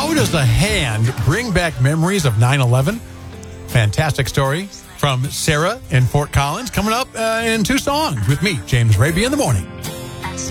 How does a hand bring back memories of 9/11? Fantastic story from Sarah in Fort Collins. Coming up in 2 songs with me, James Raby, in the morning.